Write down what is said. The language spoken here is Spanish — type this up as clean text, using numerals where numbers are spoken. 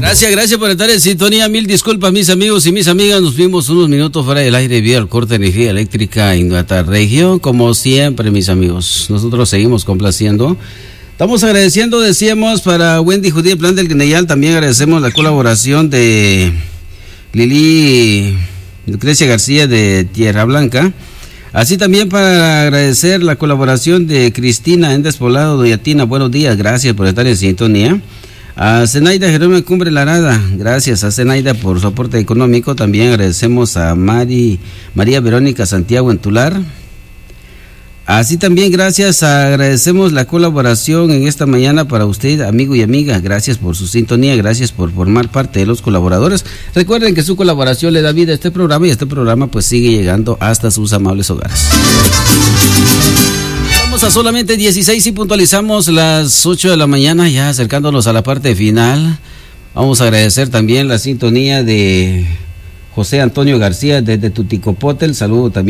Gracias por estar en sintonía. Mil disculpas, mis amigos y mis amigas. Nos vimos unos minutos fuera del aire debido al corte de energía eléctrica en nuestra región. Como siempre, mis amigos, nosotros seguimos complaciendo. Estamos agradeciendo, decíamos, para Wendy Judía, Plan del Guineyal. También agradecemos la colaboración de Lili Lucrecia García de Tierra Blanca. Así también para agradecer la colaboración de Cristina Endes Poblado, Doyatina. Buenos días, gracias por estar en sintonía. A Zenaida Jerónimo Cumbre Larada, gracias a Zenaida por su aporte económico. También agradecemos a María Verónica Santiago en Tular. Así también agradecemos la colaboración en esta mañana para usted, amigo y amiga. Gracias por su sintonía, gracias por formar parte de los colaboradores. Recuerden que su colaboración le da vida a este programa y este programa pues sigue llegando hasta sus amables hogares. Estamos a solamente 16 y puntualizamos las 8 de la mañana, ya acercándonos a la parte final. Vamos a agradecer también la sintonía de José Antonio García desde Tuticopote. El saludo también